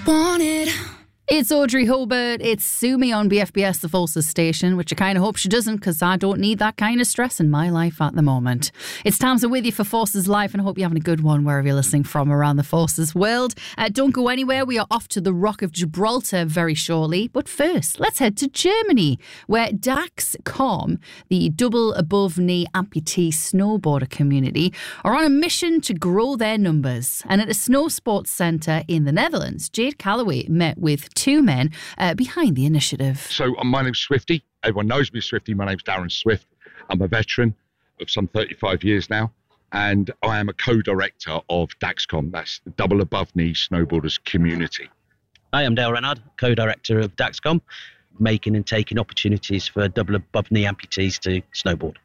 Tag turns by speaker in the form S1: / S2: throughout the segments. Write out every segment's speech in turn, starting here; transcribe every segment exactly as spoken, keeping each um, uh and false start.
S1: want it.
S2: It's Audrey Hobart, it's Sue Me on B F B S The Forces station, which I kind of hope she doesn't, because I don't need that kind of stress in my life at the moment. It's Tamsin with you for Forces Life, and I hope you're having a good one wherever you're listening from around the Forces world. Uh, don't go anywhere, we are off to the Rock of Gibraltar very shortly. But first, let's head to Germany, where Dachs.com, the double above knee amputee snowboarder community, are on a mission to grow their numbers. And at a snow sports centre in the Netherlands, Jade Calloway met with two men uh, behind the initiative.
S3: So uh, my name's Swifty. Everyone knows me as Swifty. My name's Darren Swift. I'm a veteran of some thirty-five years now, and I am a co-director of Dachs.com. That's the Double Above Knee Snowboarders Community.
S4: I am Dale Renard, co-director of Dachs.com, making and taking opportunities for double above knee amputees to snowboard.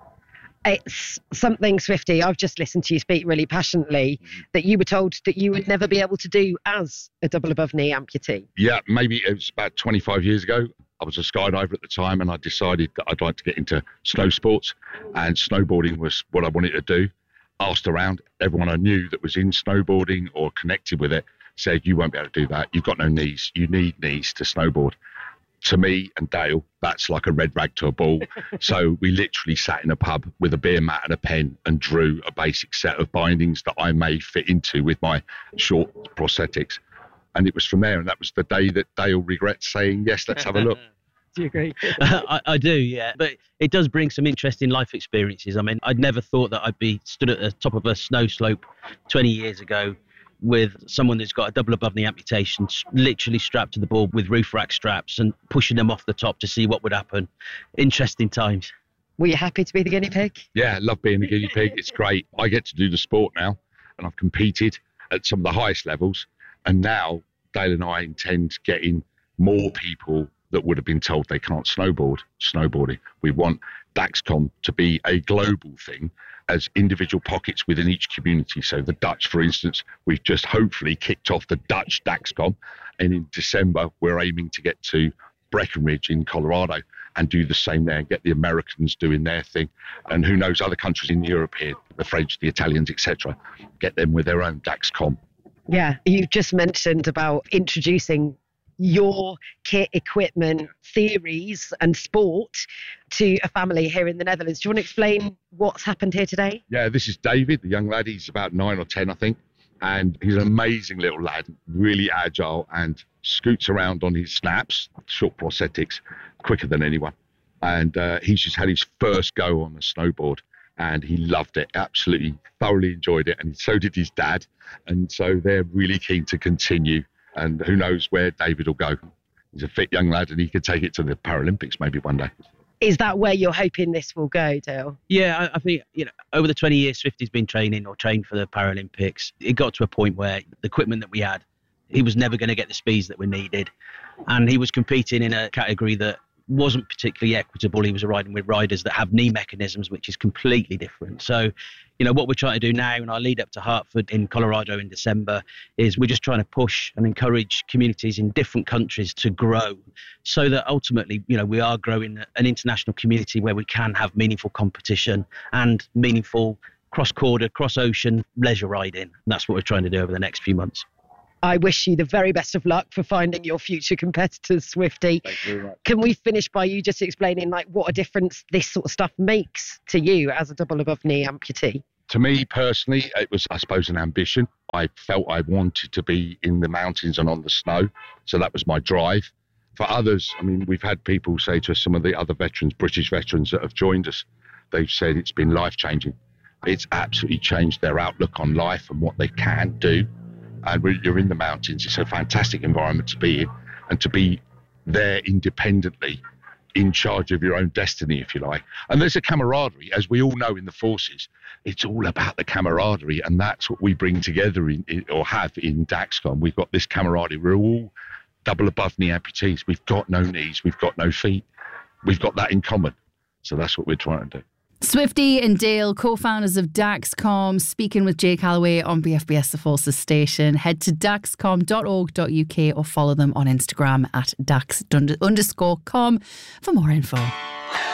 S5: It's something, Swifty, I've just listened to you speak really passionately, that you were told that you would never be able to do as a double above knee amputee.
S3: Yeah, maybe it was about twenty-five years ago. I was a skydiver at the time, and I decided that I'd like to get into snow sports, and snowboarding was what I wanted to do. Asked around, everyone I knew that was in snowboarding or connected with it said, you won't be able to do that. You've got no knees. You need knees to snowboard. To me and Dale, that's like a red rag to a bull. So we literally sat in a pub with a beer mat and a pen and drew a basic set of bindings that I may fit into with my short prosthetics. And it was from there. And that was the day that Dale regrets saying, yes, let's have a look.
S5: Do you agree?
S4: I, I do, yeah. But it does bring some interesting life experiences. I mean, I'd never thought that I'd be stood at the top of a snow slope twenty years ago with someone that's got a double above knee amputation, literally strapped to the board with roof rack straps and pushing them off the top to see what would happen. Interesting times.
S5: Were you happy to be the guinea pig?
S3: Yeah, I love being the guinea pig. It's great. I get to do the sport now, and I've competed at some of the highest levels. And now Dale and I intend getting more people that would have been told they can't snowboard, snowboarding. We want Dachs.com to be a global thing, as individual pockets within each community. So the Dutch, for instance, we've just hopefully kicked off the Dutch Dachs.com. And in December, we're aiming to get to Breckenridge in Colorado and do the same there, get the Americans doing their thing. And who knows, other countries in Europe here, the French, the Italians, et cetera, get them with their own Dachs.com.
S5: Yeah, you just mentioned about introducing your kit, equipment, theories and sport to a family here in the Netherlands. Do you want to explain what's happened here today?
S3: Yeah, this is David, the young lad. He's about nine or ten, I think. And he's an amazing little lad, really agile, and scoots around on his snaps, short prosthetics, quicker than anyone. And uh, he's just had his first go on a snowboard, and he loved it, absolutely thoroughly enjoyed it. And so did his dad. And so they're really keen to continue. And who knows where David will go. He's a fit young lad, and he could take it to the Paralympics maybe one day.
S5: Is that where you're hoping this will go, Dale?
S4: Yeah, I, I think, you know, over the twenty years Swifty's been training or trained for the Paralympics, it got to a point where the equipment that we had, he was never going to get the speeds that were needed. And he was competing in a category that wasn't particularly equitable. He was riding with riders that have knee mechanisms, which is completely different. So, you know, what we're trying to do now in our lead up to Hartford in Colorado in December is we're just trying to push and encourage communities in different countries to grow so that ultimately, you know, we are growing an international community where we can have meaningful competition and meaningful cross-border, cross-ocean leisure riding. And that's what we're trying to do over the next few months.
S5: I wish you the very best of luck for finding your future competitors, Swifty.
S3: Thank you very much.
S5: Can we finish by you just explaining like what a difference this sort of stuff makes to you as a double above knee amputee?
S3: To me personally, it was, I suppose, an ambition. I felt I wanted to be in the mountains and on the snow. So that was my drive. For others, I mean, we've had people say to us, some of the other veterans, British veterans that have joined us, they've said it's been life-changing. It's absolutely changed their outlook on life and what they can do. And when you're in the mountains, it's a fantastic environment to be in, and to be there independently, in charge of your own destiny, if you like. And there's a camaraderie, as we all know in the forces. It's all about the camaraderie, and that's what we bring together in, in, or have in Dachs.com. We've got this camaraderie. We're all double above knee amputees. We've got no knees. We've got no feet. We've got that in common. So that's what we're trying to do.
S2: Swifty and Dale, co-founders of Dachs.com, speaking with Jay Calloway on B F B S The Forces station. Head to dachs com dot org dot U K or follow them on Instagram at dax underscore com for more info.